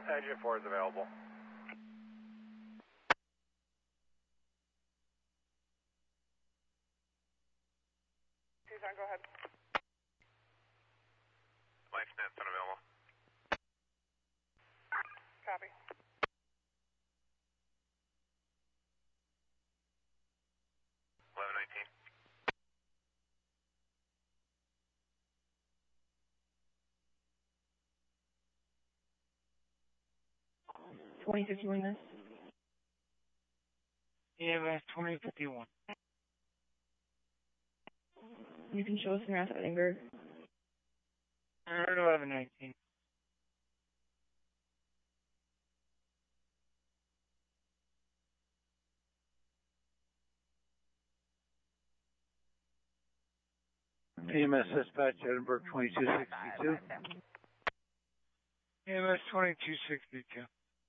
Engine 4 is available. Tucson, go ahead. Life Net's unavailable. Copy. $11.19. $20.51. EMS 2051. You can show us in Rath Edinburgh. 1119. EMS dispatch Edinburgh 2262. EMS 2262.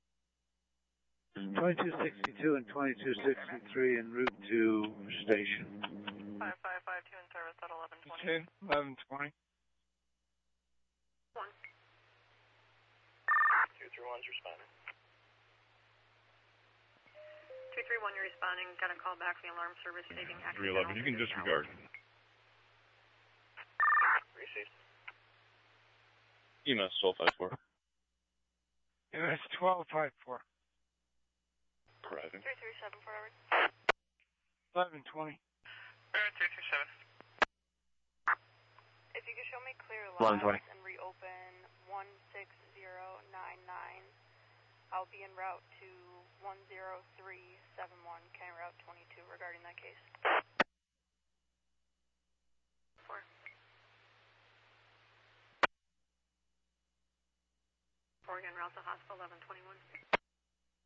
2262 and 2263 en route to station. 5552 in service at 1120. 1120. 231's responding. 231, you're responding. Got a call back from the alarm service stating accidental. 311, you can disregard. Received. EMS 1254. EMS 1254. Arriving. 337 forward. 1120. 337. If you could show me clear 1120. live and reopen 16099, I'll be en route to 10371, County Route 22 regarding that case. 4. Oregon Route to Hospital 1121.